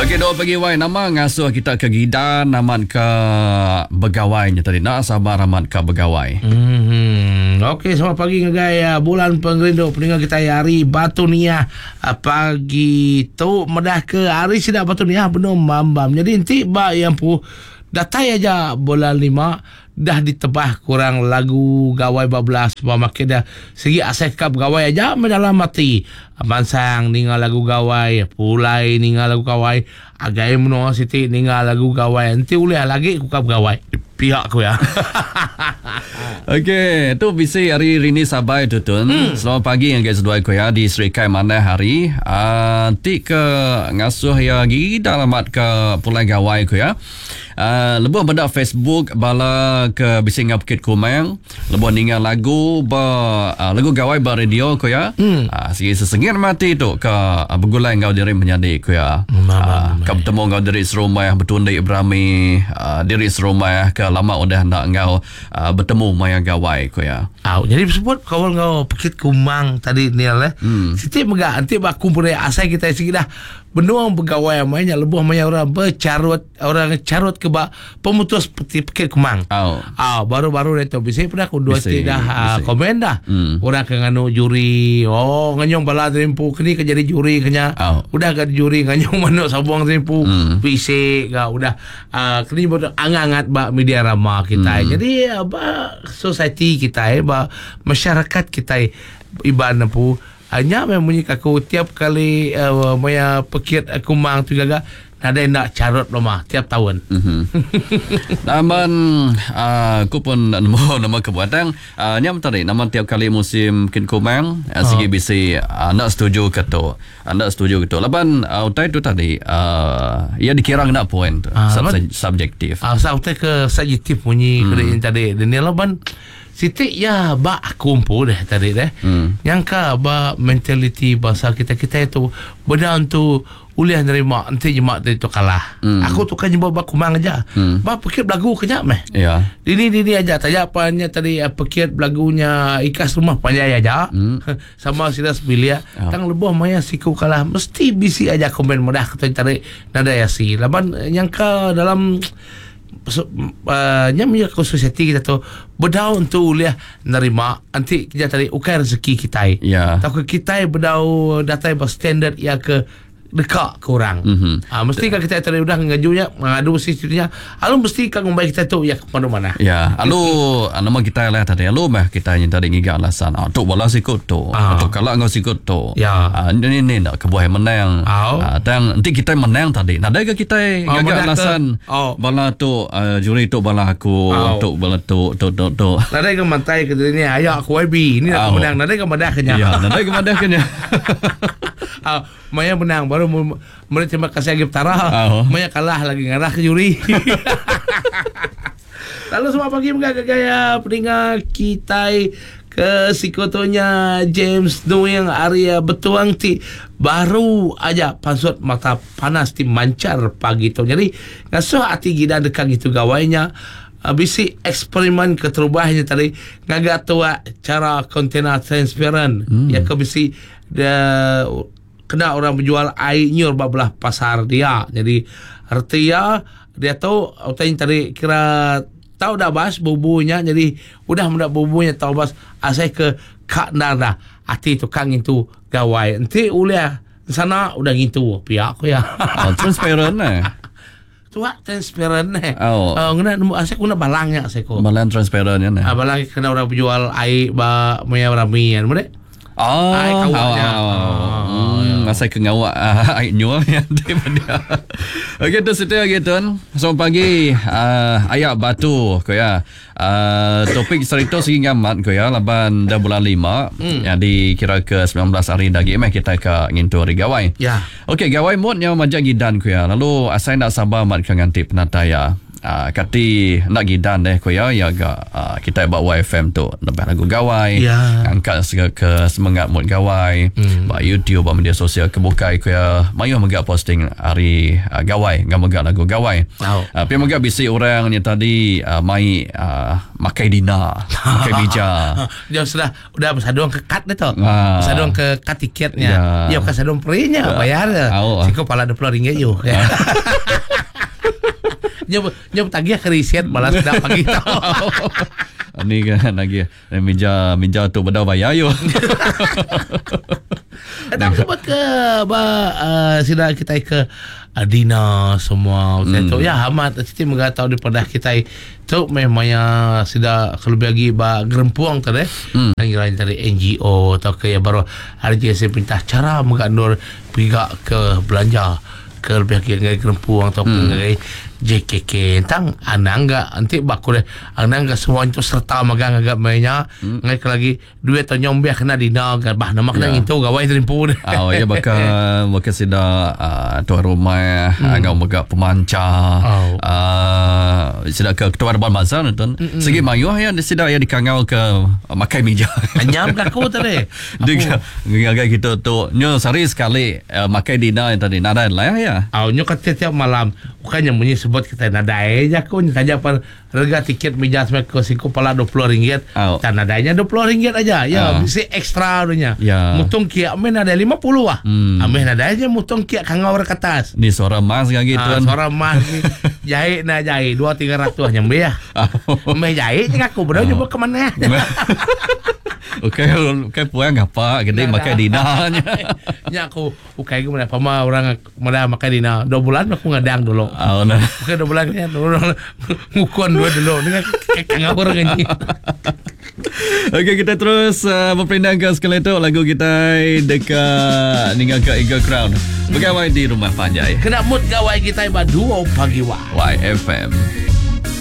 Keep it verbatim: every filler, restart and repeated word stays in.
Okey, doa pagi wai nama ngasuh kita ke gidan naman ke begawainya tadi. Nak sabar amat ke begawai. Hmm. Okey, selamat pagi ngagaya. Bulan penggerindu peninggal kita hari Batu Niah. Pagi tu medah ke hari sidak Batu Niah benar mambam. Jadi nanti ba yang pu datai aja bulan lima dah ditebah kurang lagu gawai bablas makin dah segi asyik kap gawai aja mendalam mati bansang ningal lagu gawai pulai ningal lagu gawai agai menua siti ningal lagu gawai nanti ulih lagi ku kap gawai pihak ku ya. Okey, tu bisi hari ini sabai tutun. Hmm. Selamat pagi yang guys dua ko ya di Serikai mana hari. Ah uh, ti ke ngasuh ya gi dalamat ke pulai gawai ko ya. Uh, lebuh pada Facebook bala ke bising Bukit Kumang lebuh ningal lagu ba uh, lagu gawai ba radio ko ya. Hmm. Uh, segi sesengir mati tu ke uh, begulai ngau diri menjadi ko ya. Uh, ke bertemu ngau diri serumah betul dari Ibrami uh, diri serumah ke lama udah nak ngau uh, bertemu maya gawai ko ya. Ah, jadi sebut kawan ngau Bukit Kumang tadi ni lah. Hmm. Siti mega nanti ba kumpul asai kita segi dah benuang pegawai mainnya lebuh maya orang bercarut orang carut ke ba pemutus peti Bukit Kumang. Oh. Ah, baru-baru itu bisa pernah ku dua tidak uh, komen dah. Hmm. Orang ke nganu juri. Oh, nganyong bala tempu kini ke jadi juri kenya. Oh. Udah ke juri nganyong manuk sabung tempu. Hmm. Bisi ga udah uh, kini bodoh angangat ba media ramah kita. Hmm. Jadi uh, ba society kita eh ba masyarakat kita ibarat pu hanya mempunyai aku tiap kali uh, maya Bukit Kumang tu gaga ada nak carut rumah tiap tahun. Mm-hmm. Namun uh, aku pun nemu nama kebuatan uh, nyam tadi namun tiap kali musim Bukit Kumang uh, segi bisi uh, nak setuju ke tu uh, nak setuju ke tu laban uh, utai tu tadi uh, ia dikira nak poin tu uh, Sub- laban, subjektif uh, sa utai ke subjektif bunyi hmm. Kering tadi dan ni laban Siti ya ba kumpul deh tadi deh. Hmm. Yang ka ba mentality bahasa kita kita itu benar untuk uliah nerima nanti jemaat itu kalah. Hmm. Aku tu kan jembat ba Kumang aja. Hmm. Ba pikir belagu kenyak meh. Ya. Dini dini aja tanya apanya tadi pikir belagunya ikas rumah panjai aja. Hmm. Sama sila sebilia. Oh. Tang lebuh maya siku kalah mesti bisi aja komen mudah kita cari nada yasi. Laban yang ka dalam So, uh, nyamnya society kita tu berdau untuk uliah nerima nanti kita tadi ukai rezeki kita ya. Tahu kita berdau datai berstandard ya ke dekat ke orang. Mm-hmm. Ha, mesti kan kita tadi udah ngajunya ngadu sistemnya. Alu mesti kan ngombai kita tu ya ke mana-mana. Ya, alu nama kita lah tadi. Alu mah kita yang tadi ngiga alasan. Ah, tu bola sikut tu. Ah. Tu kalau ngau sikut tu. Ya. Ah, ini ni nak kebuah menang. Ah, dan nanti kita menang tadi. Nada ke kita oh, ngiga alasan. Oh. Bola tu uh, juri tu bola aku oh. Tu bola tu tu tu tu. Nada ke mantai ke ni ayo aku I B. Ini nak oh. Menang. Nada ke madah kenya. Ya, nada ke madah kenya. Ah, Maya menang baru mereka terima kasih Agib Tarah. Oh. Maya kalah lagi ngarah ke juri. Lalu semua pagi menggaya peninggal kita ke sikotonya James Doing area betuang ti baru aja pansut mata panas ti mancar pagi tu. Jadi ngasuh hati gida dekat gitu gawainya. Bisi eksperimen keterubahnya tadi ngagak tua cara kontena transparent. Hmm. Ya ke bisi dia kena orang menjual air nyur belah pasar dia. Jadi artinya dia tahu autain tadi kira tahu dah bas bubunya jadi udah mudah bubunya tahu bas asai ke kak nada hati tu kang itu gawai nanti uliah sana udah gitu pihak aku ya. Oh, transparent eh. Tua transparent eh. Oh. Uh, ngena asai kuna balangnya asai ko. Balang transparent ya. Ah balang kena orang menjual air ba moya ramian mure. Oh, ai kawanya. Oh, hmm, masa ke ngawak uh, air nyual ya daripada. Okey tu situ gitu. Selamat pagi uh, ayak batu ko ya. Uh, topik cerita segi ngamat ko ya laban dah bulan lima hmm. Yang dikira ke sembilan belas hari lagi meh kita ke ngintu hari gawai. Ya. Okey gawai modnya majak gidan ko ya. Lalu asai nak sabar mat ke nganti penataya. uh, kati nak gidan deh ko ya ya ga uh, kita buat Y F M tu lebih lagu gawai Ya. angkat segala ke semangat mood gawai Hmm. ba YouTube ba media sosial kebukai ko ya mayu megak posting hari uh, gawai ngam megak lagu gawai Tahu. uh, pi megak bisi orang ni tadi uh, mai uh, makai dina makai bija Dia sudah udah bersaduang ke kad dia tu. Ah. Bersaduang ke kad tiketnya. Ya. Ya bukan saduang perinya bayar. Tahu. Siko pala dua puluh ringgit you. Ya. Nyob nyob tagih ke riset malah sudah pagi tahu. ni kan lagi minja minja tu benda bayar yo. Datang sebut ke ba uh, sida kita ke Adina semua hmm. tu ya hamat siti mengatau daripada kita tu memangnya sida kalau bagi ba gerempuang tadi hmm. yang lain dari N G O atau ke ya baru hari je saya pinta cara mengandur pergi ke belanja ke lebih ke gerempuang atau hmm. ke J K K tang anangga nanti bakul anangga semua itu serta magang agak mainnya hmm. ngai lagi duit atau nyombe kena dina bah nama kena Ya. itu gawai terimpu Oh ya baka baka sida uh, tuan rumah hmm. angau mega pemancar Oh. uh, sida ke ketua dewan bangsa nonton mm-mm. segi mayu ya sida ya dikangau ke uh, makai meja anyam kaku tadi dia ngagak kita tu nyo sehari sekali uh, makai dina yang tadi nada lah ya Au nyo kat tiap malam bukannya bunyi sebut kita nadai aja ko saja per harga tiket meja sampai ke siko pala dua puluh ringgit Au. dan nadainya dua puluh ringgit aja ya Au. bisa ekstra dunya Ya. mutung kia amen ada lima puluh ah Hmm. amen nadainya mutung kia kangau ke atas ni suara mas lagi Ah, tuan suara mah ni jahit na jahit dua tiga ratus nyambe ya meh jahit je aku benar Oh. coba ke mana Okey, okey puang apa gede makai dina nya. nya aku ukai ke mana pama orang mana makan dina dua bulan aku ngadang dulu Oh nah. bukan dua bulan ya dulu ngukon dua dulu dengan kangau orang ini Okey, kita terus uh, berpindah ke sekali itu lagu kita dekat Ninggal ke Eagle Crown. Pegawai di rumah Panjai kena mood gawai kita iba dua pagi wa Y F M.